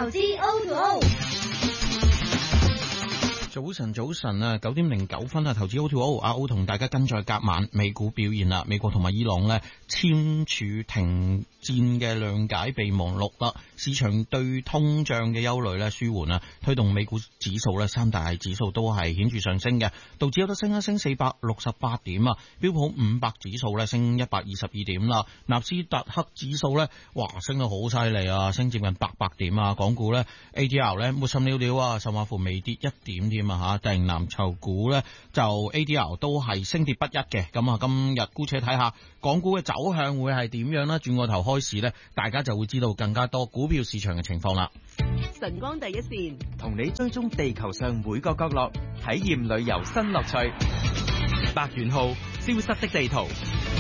投資 O2O。 早晨啊，9:09啊，投資 O2O， 阿 O 同大家跟在隔晚美股表現啦。美國同埋伊朗呢簽署停戰嘅諒解備忘錄啦，市場對通脹嘅憂慮呢舒緩啊，推動美股指數呢三大指數都係顯著上升嘅，道指有得升一升468點啊，標普500指數呢升122點啦，納斯達克指數呢哇升得好犀利啊，升接近800點啊，港股呢 ADR 呢沒心了了啊，甚至乎微跌一點添啊嚇，但係藍籌股呢就 ADR 都係升跌不一嘅，咁啊今日姑且睇下港股嘅走向會係點樣啦，轉個頭開市呢，大家就會知道更加多股票市場嘅情況啦。 晨光第一線，同你追蹤地球上每個角落，體驗旅遊新樂趣。百元號消失的地圖。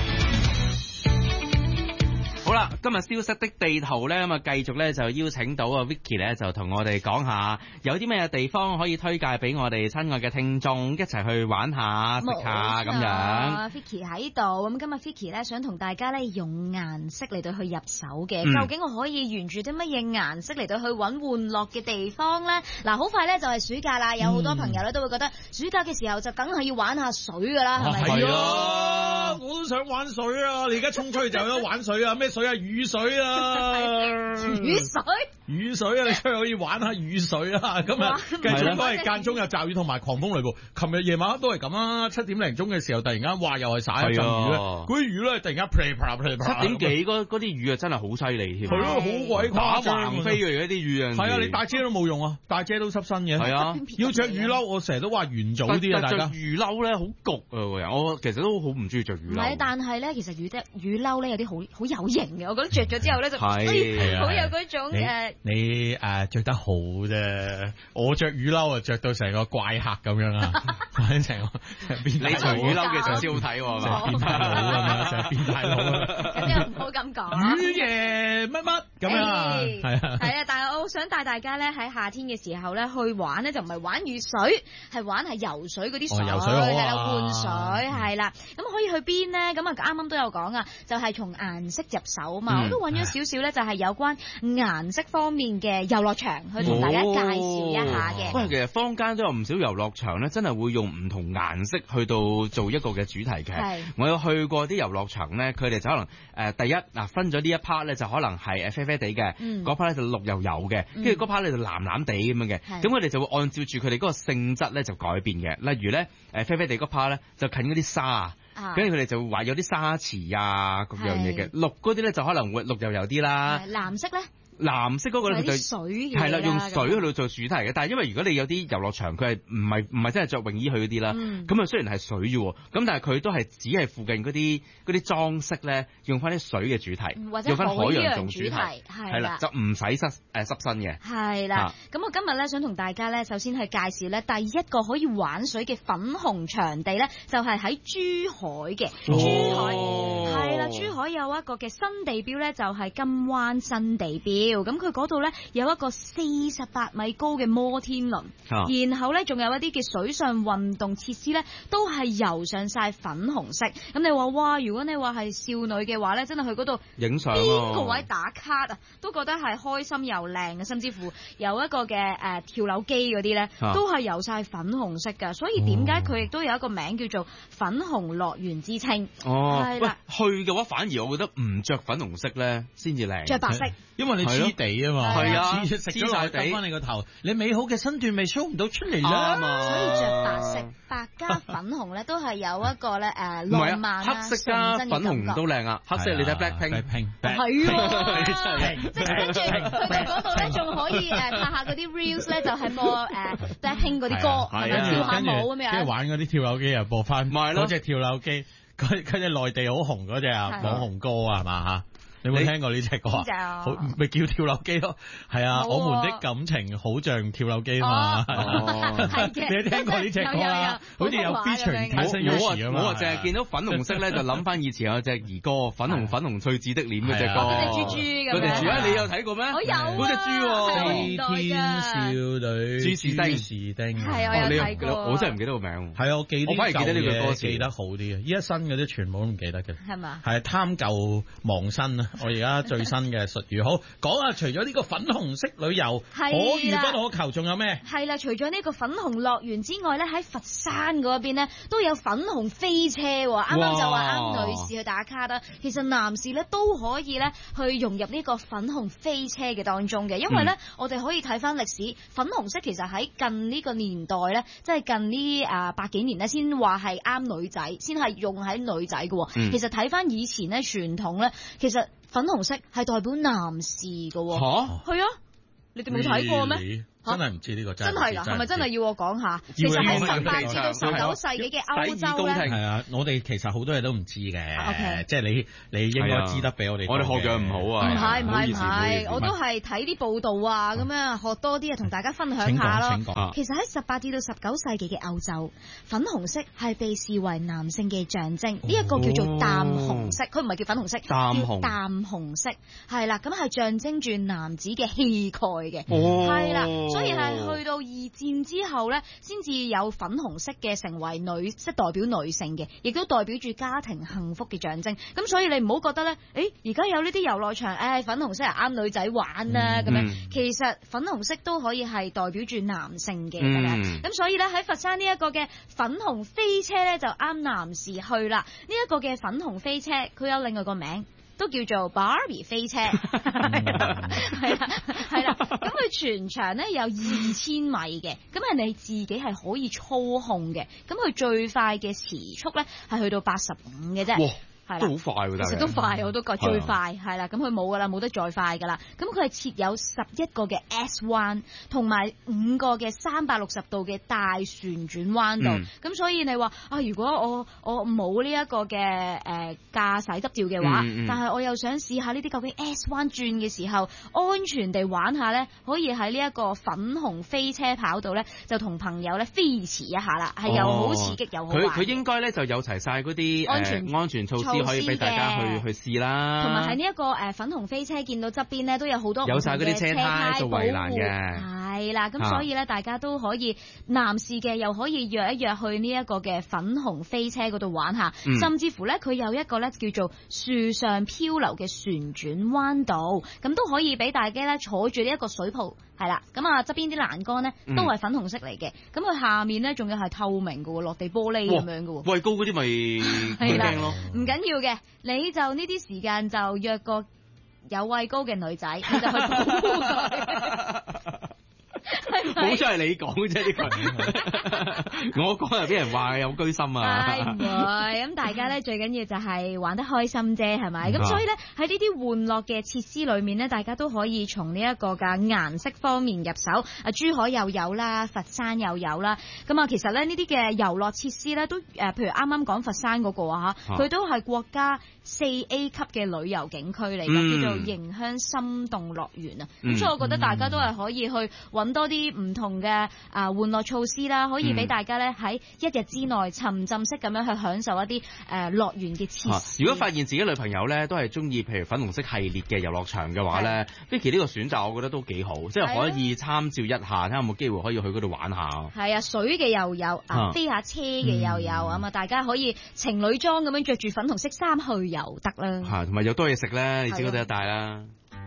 好啦，今日消失的地圖咧，咁啊繼續咧就邀請到啊 Vicky 咧，就同我哋講下有啲咩地方可以推介俾我哋親愛嘅聽眾一齊去玩下食下咁樣。 Vicky 喺度，咁今日 Vicky 咧想同大家咧用顏色嚟到去入手嘅，究竟我可以沿住啲乜嘢顏色嚟到去揾玩樂嘅地方咧？嗱，好快咧就係暑假啦，有好多朋友咧都會覺得暑假嘅時候就梗係要玩下水噶啦，係咪？ 係啊，我都想玩水啊！你而家衝出去就有得玩水啊！咩水啊？雨水啊！雨水啊！你出去可以玩下雨水啊！今日繼續都係間中有驟雨同埋狂風雷暴。琴日夜晚都係咁啊，7點零鐘嘅時候突然間哇又係灑一陣雨咧，嗰啲雨咧突然間噼啪噼啪。7點幾嗰啲雨啊真係好犀利添。係咯，好鬼誇張，橫飛嘅嗰啲雨啊！係啊，你帶遮都冇用啊，帶遮都濕身嘅。係啊，要着雨褸，我成日都話元早啲啊，大家。雨褸咧好焗啊！我其實都好唔中意着雨褸。係，但係咧其實雨褸咧有啲好有型嘅，我覺得着咗之後咧就好有嗰種你着得好啫，我着雨褸啊着到成個怪客咁樣啊，成個變態佬。你着雨褸嘅時候先好睇喎，成變態佬咁樣，成變態佬啊！咁又唔好咁講。雨夜乜乜咁樣啊？係啊，但係我想帶大家咧喺夏天嘅時候咧去玩咧，就唔係玩雨水，係玩係游水嗰啲水，游水好啊，換水係啦。咁可以去邊咧？咁啊啱啱都有講啊，就係從顏色入手啊嘛。我都揾咗少少咧，就係有關顏色方面嘅遊樂場去同大家介紹一下嘅。 不過其實坊間都有唔少遊樂場咧，真係會用唔同顏色去到做一個嘅主題嘅。我有去過啲遊樂場咧，佢哋就可能第一嗱分咗呢一 part 咧，就可能係啡啡地嘅，嗰 part 咧就綠油油嘅，跟住嗰 part 咧就藍藍地咁樣嘅。咁佢哋就會按照住佢哋嗰個性質咧就改變嘅。例如咧啡啡地嗰 part 咧就近嗰啲沙。跟住佢哋就會話有啲沙池啊各樣嘢嘅，綠嗰啲咧就可能會綠油油啲啦。 藍色咧？ 藍色嗰個咧就水係啦，用水去到做主題嘅。但係因為如果你有啲遊樂場佢係唔係真係着泳衣去嗰啲啦，咁啊雖然係水啫，咁但係佢都係只係附近嗰啲裝飾咧，用翻啲水嘅主題，用翻海洋做主題，係啦，就唔使濕身嘅。係啦， 咁我今日咧想同大家咧首先去介紹咧第一個可以玩水嘅粉紅場地咧，就係喺珠海嘅。珠海係啦，珠海有一個嘅新地標咧，就係金灣新地標。咁佢嗰度咧有一個48米高嘅摩天輪，然後咧仲有一啲嘅水上運動設施咧，都係油上晒粉紅色。咁你話哇，如果你話係少女嘅話咧，真係去嗰度影相，邊個位打卡啊，都覺得係開心又靚嘅。甚至乎有一個嘅跳樓機嗰啲咧，都係油晒粉紅色噶。所以點解佢亦都有一個名叫做粉紅樂園之稱？係啦， 去嘅話反而我覺得唔着粉紅色咧先至靚， 着白色， 因為你黐地啊嘛，係啊，食咗落去翻你個頭，你美好嘅身段未 show 唔到出嚟啦嘛。 所以着白色，白加粉紅咧都係有一個咧浪漫黑色加粉紅都靚啊！黑色你睇 Blackpink， 係喎，即係跟住去到嗰度咧，仲可以拍下嗰啲 reels 咧，就係播Blackpink 嗰啲歌，係咪跳下舞咁樣？ 跟住玩嗰啲跳樓機又播翻嗰隻跳樓機，佢隻內地好紅嗰隻網紅歌啊，係嘛嚇？你有冇聽過呢隻歌啊？好，咪叫跳樓機咯，係啊！我們的感情好像跳樓機嘛，你有聽過呢隻歌啊？好似有 featuring 睇新歌啊嘛！ 我淨係見到粉紅色咧，就諗翻以前有隻兒歌，粉紅翠緻的臉嗰隻歌， 嗰隻豬豬咁。 嗰隻豬啊，你有睇過咩？ 我有啊， 嗰隻豬喎， 飛天少女朱士丁， 係我有睇過。 我真係唔記得個名。 係啊，我反而記得呢個歌詞記得好啲嘅，依家新嗰啲全部都唔記得嘅。 係嘛？ 係貪舊忘新啊！ 我而家最新嘅術語。好，講下除咗呢個粉紅色旅遊可遇不可求，仲有咩？ 係啦，除咗呢個粉紅樂園之外咧，喺佛山嗰邊咧都有粉紅飛車。啱啱就話啱女士去打卡啦，其實男士咧都可以咧去融入呢個粉紅飛車嘅當中嘅，因為咧我哋可以睇翻歷史，粉紅色其實喺近呢個年代咧，即係近呢百幾年咧，先話係啱女仔，先係用喺女仔嘅。其實睇翻以前咧傳統咧，其實粉紅色係代表男士嘅。嚇，係啊，你哋冇睇過咩？ 真係唔知呢個真係㗎，係咪真係要我講下？其實喺18至到19世紀嘅歐洲咧， 係啊，我哋其實好多嘢都唔知嘅，即係你應該知得比我哋。 我哋學養唔好啊！ 唔係，我都係睇啲報道啊，咁樣學多啲啊，同大家分享下咯。其實喺18至到19世紀嘅歐洲，粉紅色係被視為男性嘅象徵，呢一個叫做淡紅色，佢唔係叫粉紅色，叫淡紅色，係啦，咁係象徵住男子嘅氣概嘅，係啦。所以係去到二戰之後咧，先至有粉紅色嘅成為即係代表女性嘅，亦都代表住家庭幸福嘅象徵。咁所以你唔好覺得咧，而家有呢啲遊樂場，粉紅色係啱女仔玩啦咁樣。其實粉紅色都可以係代表住男性嘅咁樣。咁所以咧喺佛山呢一個嘅粉紅飛車咧就啱男士去啦。呢一個嘅粉紅飛車佢有另外個名。都叫做 Barbie 飛車，係啦，咁佢全長咧有2000米嘅，咁係你自己係可以操控嘅，咁佢最快嘅時速咧係去到85嘅啫。係啦， 都好快喎， 其實都快，我都覺最快係啦。咁佢冇噶啦，冇得再快噶啦。咁佢係設有11個嘅 S 彎，同埋5個嘅360度嘅大旋轉彎道。咁所以你話如果我冇呢一個嘅駕駛執照嘅話，但係我又想試下呢啲究竟 S 彎轉嘅時候安全地玩下咧，可以喺呢一個粉紅飛車跑道咧，就同朋友咧飛馳一下啦，係又好刺激又好玩。 佢應該咧就有齊晒嗰啲安全措施。可以俾大家去試啦， 同埋喺呢一個粉紅飛車見到側邊咧都有好多有晒嗰啲車胎做圍欄嘅， 係啦，咁所以咧大家都可以男士嘅又可以約一約去呢一個嘅粉紅飛車嗰度玩下，甚至乎咧佢有一個咧叫做樹上漂流嘅旋轉彎道，咁都可以俾大家咧坐住呢一個水泡，係啦，咁側邊啲欄杆咧都係粉紅色嚟嘅，咁佢下面咧仲要係透明嘅喎，落地玻璃咁樣嘅喎， 畏高嗰啲咪驚咯， 唔緊要嘅，你就呢啲時間就約個有畏高嘅女仔，你就去保護佢。 好彩係你講啫，呢個我講又俾人話有居心啊！ 唔會咁，大家咧最緊要就係玩得開心啫，係咪？咁所以咧喺呢啲玩樂嘅設施裏面咧，大家都可以從呢一個嘅顏色方面入手。珠海又有啦，佛山又有啦。咁其實咧呢啲嘅遊樂設施咧都譬如啱啱講佛山嗰個佢都係國家4A 級嘅旅遊景區嚟嘅，叫做迎香心動樂園啊。咁所以我覺得大家都係可以去揾多啲唔同嘅玩樂措施啦，可以俾大家咧喺一日之內沉浸式咁樣去享受一啲樂園嘅設施。 如果發現自己女朋友咧都係中意譬如粉紅色系列嘅遊樂場嘅話咧，Vicky 呢個選擇我覺得都幾好，即係可以參照一下，睇下有冇機會可以去嗰度玩下。 係啊，水嘅又有，飛下車嘅又有，咁大家可以情侶裝咁樣着住粉紅色衫去遊得啦。 係，同埋有多嘢食咧，你自己都得帶啦。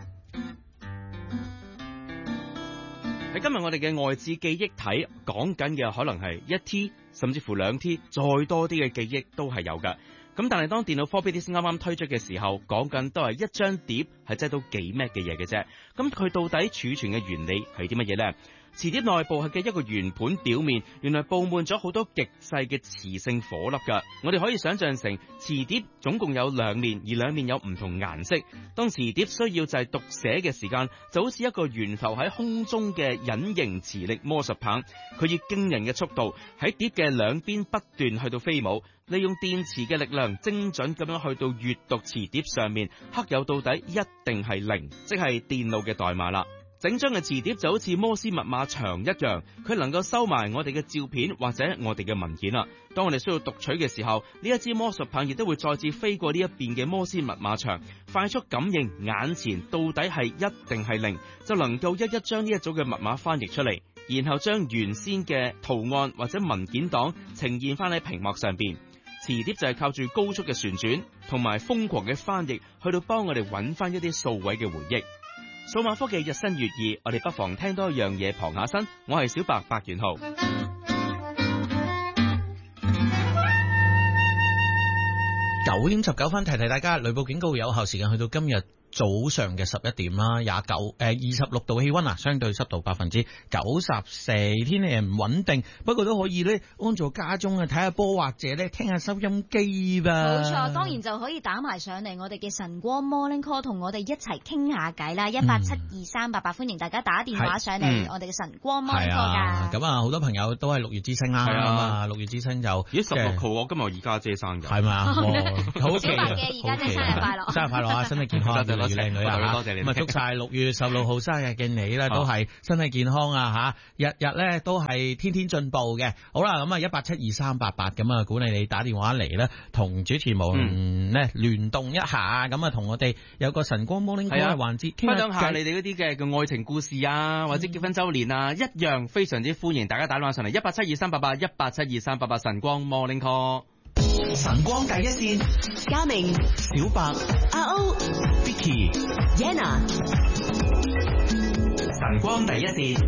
喺今日我哋嘅外置記憶體講緊嘅可能係1T 甚至乎2T 再多啲嘅記憶都係有㗎。咁但係當電腦 4BDS 啱啱推出嘅時候，講緊都係一張碟係擠到幾 M 嘅嘢嘅啫。咁佢到底儲存嘅原理係啲乜嘢呢？磁碟內部係嘅一個圓盤表面，原來佈滿咗好多極細嘅磁性火粒㗎。我哋可以想象成磁碟總共有2面，而2面有唔同顏色。當磁碟需要就係讀寫嘅時間，就好似一個懸浮喺空中嘅隱形磁力魔術棒，佢以驚人嘅速度喺碟嘅兩邊不斷去到飛舞，利用電磁嘅力量精準咁樣去到閱讀磁碟上面刻有到底一定係0，即係電腦嘅代碼啦。整張嘅磁碟就好似摩斯密碼牆一樣，佢能夠收埋我哋嘅照片或者我哋嘅文件啦。當我哋需要讀取嘅時候，呢一支魔術棒亦都會再次飛過呢一邊嘅摩斯密碼牆，快速感應眼前到底係1定係0，就能夠一一將呢一組嘅密碼翻譯出嚟，然後將原先嘅圖案或者文件檔呈現翻喺屏幕上邊。 磁碟就係靠住高速嘅旋轉同埋瘋狂嘅翻譯，去到幫我哋揾翻一啲數位嘅回憶。數碼科技日新月異，我哋不妨聽多一樣嘢傍下身。我係小白白元浩。 9:19分提提大家，雷暴警告有效時間去到今日早上嘅11點啦，26度氣溫啊，相對濕度94%，天氣係唔穩定，不過都可以咧安坐家中啊睇下波或者咧聽下收音機吧。 冇錯，當然就可以打埋上嚟我哋嘅晨光 Morning Call， 同我哋一齊傾下偈啦，1872388，歡迎大家打電話上嚟我哋嘅晨光 Morning Call 㗎。 咁啊，好多朋友都係6月之星啦，咁啊6月之星就 16號，我今日二家姐生日， 係嘛？好小白嘅二家姐生日快樂， 生日快樂啊！身體健康，越嚟越靚女啊！ 多謝你。 咁啊，祝晒6月16號生日嘅你咧，都係身體健康啊嚇，日日咧都係天天進步嘅。好啦，咁啊1872388，咁啊鼓勵你打電話嚟咧，同主持人咧聯動一下，咁啊同我哋有個晨光 Morning Call 嘅環節， 分享下你哋嗰啲嘅愛情故事啊，或者結婚週年啊，一樣非常之歡迎大家打電話上嚟1872388，1872388晨光 Morning Call。 晨光第一線，嘉明、小白、阿歐、Vicky、Yana。晨光第一線，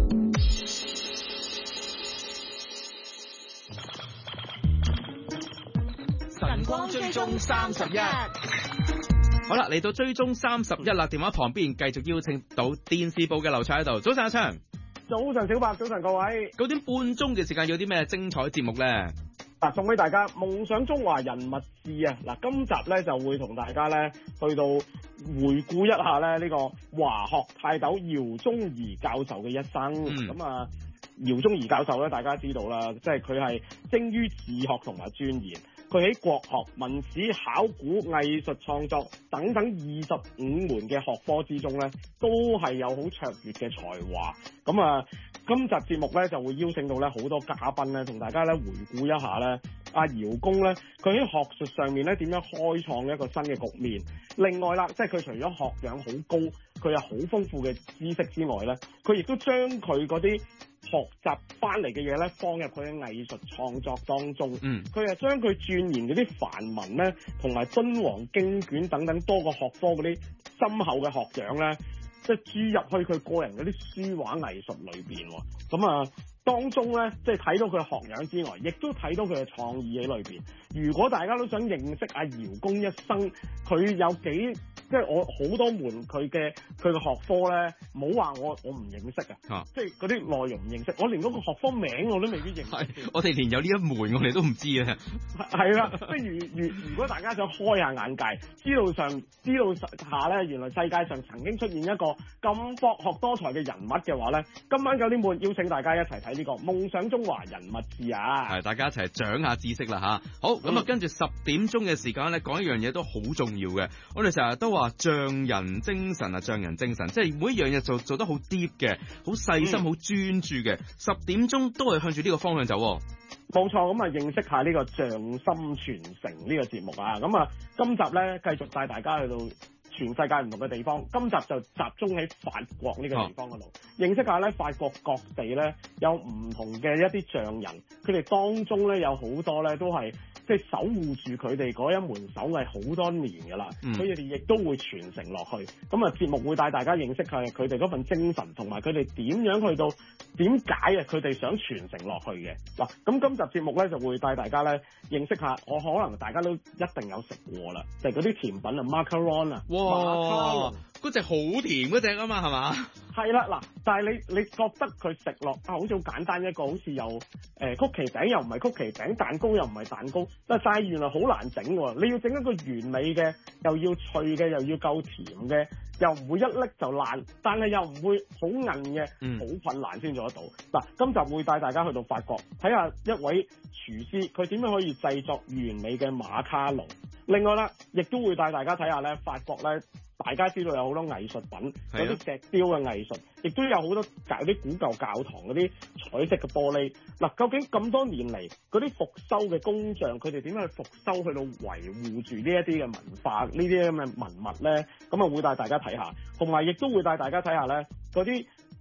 晨光追蹤31。 好啦，嚟到追蹤31啦，電話旁邊繼續邀請到電視部嘅劉卓喺度。早晨阿昌。 早晨小白，早晨各位。 9點半鐘嘅時間有啲咩精彩節目咧？ 送俾大家夢想中華人物誌啊！嗱，今集咧就會同大家咧去到回顧一下咧呢個華學泰斗饒宗頤教授嘅一生。咁啊，饒宗頤教授咧，大家知道啦，即係佢係精於自學同埋鑽研。佢喺國學、文史、考古、藝術創作等等25門嘅學科之中咧，都係有好卓越嘅才華。咁啊，今集節目咧就會邀請到咧好多嘉賓咧，同大家咧回顧一下咧阿饒公咧，佢喺學術上面咧點樣開創一個新嘅局面。另外啦，即係佢除咗學養好高，佢有好豐富嘅知識之外咧，佢亦都將佢嗰啲學習翻嚟嘅嘢咧，放入佢嘅藝術創作當中。佢係將佢鑽研嗰啲梵文咧，同埋敦煌經卷等等多個學科嗰啲深厚嘅學養咧，即係注入去佢個人嗰啲書畫藝術裏邊。咁啊，當中咧，即係睇到佢嘅學養之外，亦都睇到佢嘅創意喺裏邊。如果大家都想認識阿饒公一生，佢有幾即係我好多門佢嘅學科咧，唔好話我唔認識啊！即係嗰啲內容唔認識，我連嗰個學科名我都未必認識。 我哋連有呢一門我哋都唔知啊！ 係啦，即係如果大家想開下眼界，知道下咧，原來世界上曾經出現一個咁博學多才嘅人物嘅話咧，今晚9點半邀請大家一齊睇呢個夢想中華人物誌啊！ 係，大家一齊長下知識啦嚇！好，咁啊，跟住10點鐘嘅時間咧，講一樣嘢都好重要嘅。我哋成日都話匠人精神啊，匠人精神，即係每一樣嘢做得好 deep 嘅，好細心，好專注嘅。10點鐘都係向住呢個方向走。 冇錯，咁啊認識下呢個匠心傳承呢個節目啊！咁啊，今集咧繼續帶大家去到全世界唔同嘅地方，今集就集中喺法國呢個地方嗰度，認識下咧法國各地咧有唔同嘅一啲匠人，佢哋當中咧有好多咧都係即係守護住佢哋嗰一門手藝好多年㗎啦，佢哋亦都會傳承落去。咁啊，節目會帶大家認識下佢哋嗰份精神，同埋佢哋點樣去到點解啊佢哋想傳承落去嘅。嗱，咁今集節目咧就會帶大家咧認識下，我可能大家都一定有食過啦，就係嗰啲甜品啊 macaron 啊。 哇！嗰隻好甜嗰隻啊嘛，係嘛？ 係啦，嗱，但係你覺得佢食落好似好簡單一個，好似又曲奇餅又唔係曲奇餅，蛋糕又唔係蛋糕，但係原來好難整喎。你要整一個完美嘅，又要脆嘅，又要夠甜嘅，又唔會一拎就爛，但係又唔會好韌嘅，好困難先做得到。嗱，今集會帶大家去到法國睇下一位廚師佢點樣可以製作完美嘅馬卡龍。另外啦，亦都會帶大家睇下咧法國咧。大家知道有好多藝術品，有啲石雕嘅藝術，亦都有好多啲古舊教堂嗰啲彩色嘅玻璃。嗱，究竟咁多年嚟嗰啲復修嘅工匠，佢哋點樣去復修去到維護住呢一啲嘅文化，呢啲咁嘅文物咧？咁啊會帶大家睇下，同埋亦都會帶大家睇下咧嗰啲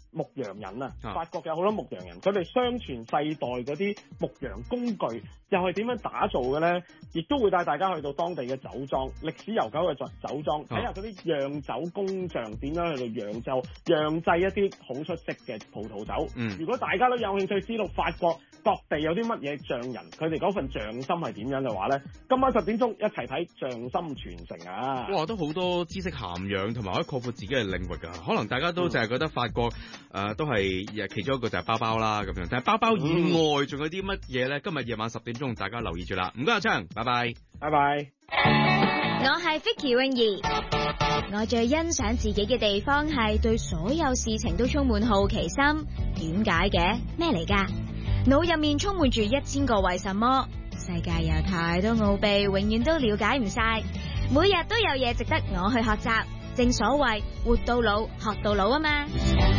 牧羊人啊，法國有好多牧羊人，佢哋相傳世代嗰啲牧羊工具又係點樣打造嘅咧？亦都會帶大家去到當地嘅酒莊，歷史悠久嘅酒莊，睇下嗰啲釀酒工匠點樣去到釀酒，釀製一啲好出色嘅葡萄酒。如果大家都有興趣知道法國各地有啲乜嘢匠人，佢哋嗰份匠心係點樣嘅話咧，今晚10點鐘一齊睇匠心傳承啊！ 哇，都好多知識涵養，同埋可以擴闊自己嘅領域㗎。可能大家都淨係覺得法國都係其中一個就係包包啦咁樣，但係包包以外仲有啲乜嘢咧？今日夜晚10點鐘大家留意住啦。唔該阿昌，拜拜， 拜拜。 我係 Vicky 泳兒，我最欣賞自己嘅地方係對所有事情都充滿好奇心。點解嘅？咩嚟㗎？腦入面充滿住1000個為什麼，世界有太多奧秘，永遠都了解唔晒，每日都有嘢值得我去學習。正所謂活到老學到老啊嘛。